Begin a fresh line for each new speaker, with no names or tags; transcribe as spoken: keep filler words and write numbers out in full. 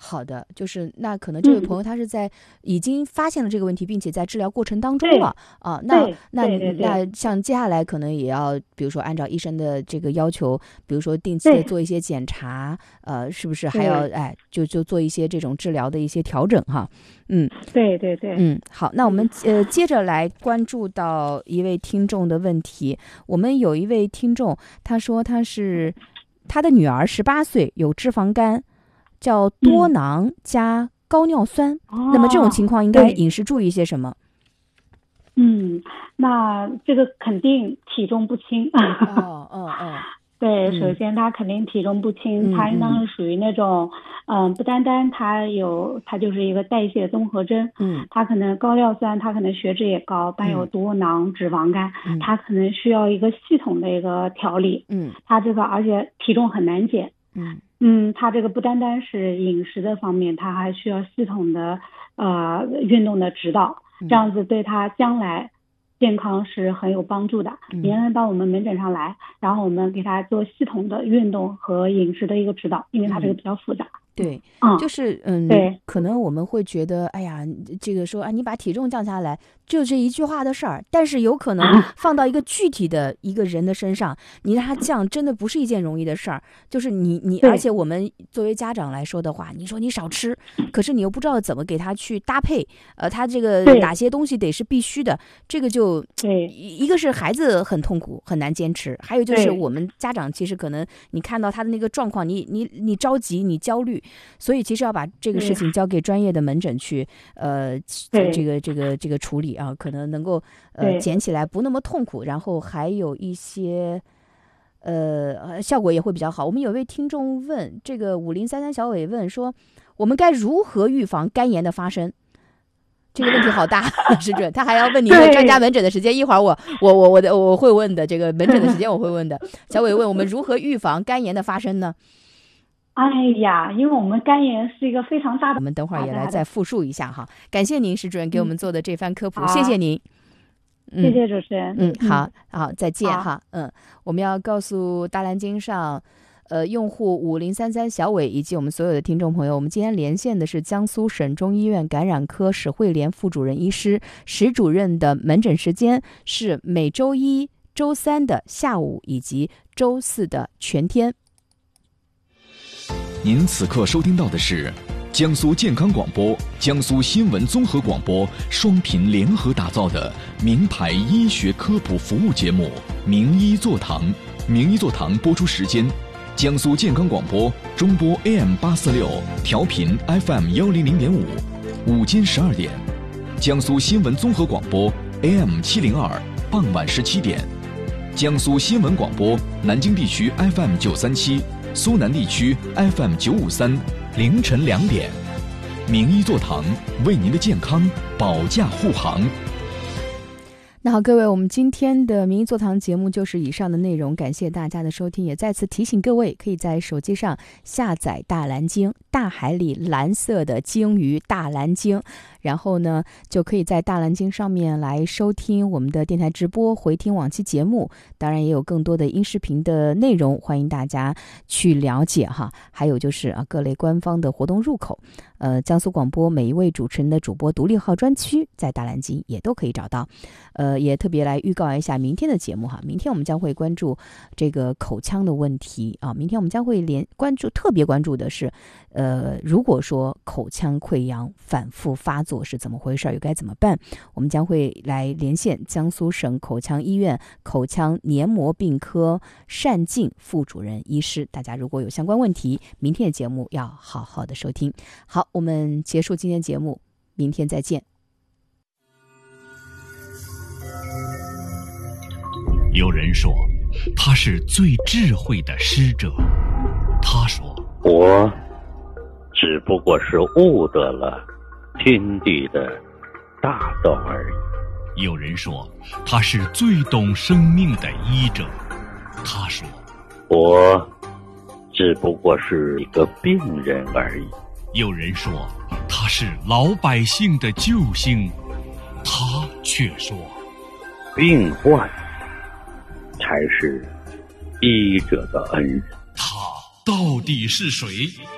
好的，就是那可能这位朋友他是在已经发现了这个问题，嗯、并且在治疗过程当中了啊。那那
对对对
那像接下来可能也要，比如说按照医生的这个要求，比如说定期的做一些检查，呃，是不是还要哎就就做一些这种治疗的一些调整哈？嗯，
对对对，
嗯，好，那我们呃接着来关注到一位听众的问题。我们有一位听众，他说他是他的女儿十八岁，有脂肪肝。叫多囊加高尿酸、嗯、那么这种情况应该饮食注意些什么？
嗯，那这个肯定体重不轻。
哦哦哦，
对，
嗯、
首先他肯定体重不轻，
嗯、
他应当是属于那种，嗯、呃，不单单他有，他就是一个代谢综合征，
嗯，
他可能高尿酸，他可能血脂也高，伴有多囊、脂肪肝，
嗯，
他可能需要一个系统的一个调理，
嗯，
他这个而且体重很难减，
嗯。
嗯，他这个不单单是饮食的方面，他还需要系统的呃运动的指导，这样子对他将来健康是很有帮助的。
嗯、
您能到我们门诊上来，然后我们给他做系统的运动和饮食的一个指导，因为他这个比较复杂。
嗯对，
嗯，
就是嗯，
对，
可能我们会觉得，哎呀，这个说啊，你把体重降下来，就这一句话的事儿，但是有可能放到一个具体的一个人的身上，你让他降，真的不是一件容易的事儿。就是你你，而且我们作为家长来说的话，你说你少吃，可是你又不知道怎么给他去搭配，呃，他这个哪些东西得是必须的，这个就
对，
一个是孩子很痛苦很难坚持，还有就是我们家长其实可能你看到他的那个状况，你你你着急，你焦虑。所以其实要把这个事情交给专业的门诊去，呃，这个这个这个处理啊，可能能够呃减起来不那么痛苦，然后还有一些呃效果也会比较好。我们有位听众问，这个五零三三小伟问说，我们该如何预防肝炎的发生？这个问题好大，是准。他还要问你一个专家门诊的时间，一会儿我我我我的我会问的，这个门诊的时间我会问的。小伟问我们如何预防肝炎的发生呢？
哎呀，因为我们肝炎是一个非常大的，
我们等会儿也来再复述一下哈。感谢您，石主任给我们做的这番科普，
嗯、
谢谢您。
嗯、谢谢主持人。
嗯，好好，再见哈。嗯，我们要告诉大蓝鲸上，呃，用户五零三三小伟以及我们所有的听众朋友，我们今天连线的是江苏省中医院感染科史慧莲副主任医师石主任的门诊时间是每周一、周三的下午以及周四的全天。
您此刻收听到的是江苏健康广播、江苏新闻综合广播双频联合打造的名牌医学科普服务节目《名医座堂》。名医座堂播出时间：江苏健康广播中波 A M 八四六，调频 F M 幺零零点五，午间十二点；江苏新闻综合广播 A M 七零二，傍晚十七点；江苏新闻广播南京地区 F M 九三七。苏南地区 F M 九五三，凌晨两点，名医座堂为您的健康保驾护航。
那好，各位，我们今天的名医座堂节目就是以上的内容，感谢大家的收听，也再次提醒各位，可以在手机上下载大蓝鲸，大海里蓝色的鲸鱼大蓝鲸，然后呢，就可以在大蓝鲸上面来收听我们的电台直播，回听往期节目，当然也有更多的音视频的内容，欢迎大家去了解哈。还有就是啊，各类官方的活动入口，呃，江苏广播每一位主持人的主播独立号专区，在大蓝鲸也都可以找到。呃，也特别来预告一下明天的节目哈。明天我们将会关注这个口腔的问题啊。明天我们将会连关注，特别关注的是，呃，如果说口腔溃疡反复发作是怎么回事，又该怎么办？我们将会来连线江苏省口腔医院口腔黏膜病科单静副主任医师。大家如果有相关问题，明天的节目要好好的收听。好，我们结束今天节目，明天再见。
有人说他是最智慧的师者，他说
我只不过是悟得了天地的大道而已。
有人说他是最懂生命的医者，他说
我只不过是一个病人而已。
有人说他是老百姓的救星，他却说
病患才是医者的恩人。
他到底是谁？